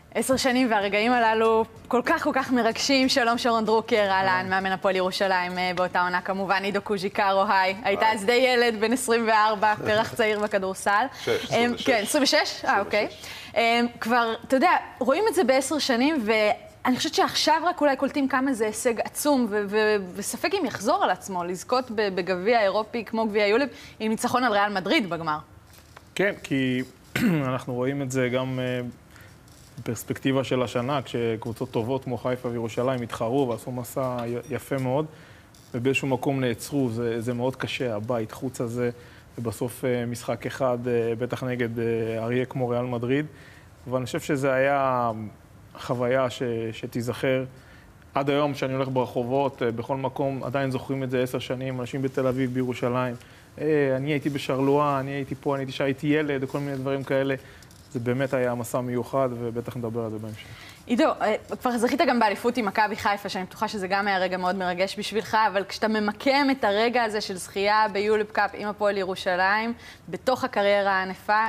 10 שנים והרגעים הללו כל כך מרגשים. שלום שרון דרוקר, אהלן, מאמן הפועל ירושלים באותה עונה כמובן, עידו קוז'יקרו, היי. היית אז די ילד, בן 24, פרח צעיר בכדורסל. 26. כן, 26? אוקיי. כבר, אתה יודע, רואים את זה ב10 שנים, ואני חושבת שעכשיו רק אולי קולטים כמה זה הישג עצום, וספק אם יחזור על עצמו, לזכות בגביע האירופי כמו גביע יוליב, עם ניצחון על ריאל מדריד בגמר. כן, כי אנחנו רואים את זה גם בפרספקטיבה של השנה, כשקבוצות טובות כמו חיפה וירושלים התחרו ועשו מסע יפה מאוד, ובאיזשהו מקום נעצרו, זה מאוד קשה, הבית, חוץ הזה, ובסוף משחק אחד, בטח נגד אריה כמו ריאל מדריד, אבל אני חושב שזה היה חוויה שתיזכר. עד היום שאני הולך ברחובות, בכל מקום, עדיין זוכרים את זה 10 שנים, אנשים בתל אביב, בירושלים. אני הייתי בשרלואה, אני הייתי פה, אני הייתי שהייתי ילד, וכל מיני דברים כאלה. זה באמת היה מסע מיוחד, ובטח נדבר על זה בהמשך. עידו, כבר זכית גם באליפות עם מכבי חיפה, שאני בטוחה שזה גם היה רגע מאוד מרגש בשבילך, אבל כשאתה ממקם את הרגע הזה של זכייה ביוליב קאפ עם הפועל ירושלים, בתוך הקריירה הענפה,